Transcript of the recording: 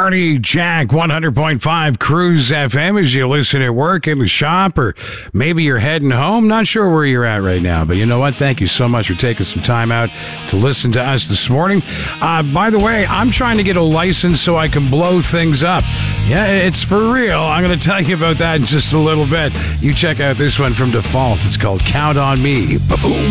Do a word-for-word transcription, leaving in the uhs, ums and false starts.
Artie Jack, one hundred point five Cruise F M as you listen at work, in the shop, or maybe you're heading home. Not sure where you're at right now, but you know what? Thank you so much for taking some time out to listen to us this morning. Uh, by the way, I'm trying to get a license so I can blow things up. Yeah, it's for real. I'm going to tell you about that in just a little bit. You check out this one from Default. It's called Count on Me. Boom.